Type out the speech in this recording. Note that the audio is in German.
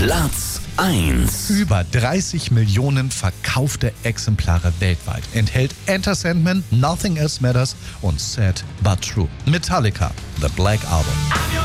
Platz 1. Über 30 Millionen verkaufte Exemplare weltweit. Enthält Enter Sandman, Nothing Else Matters und Sad But True. Metallica, The Black Album.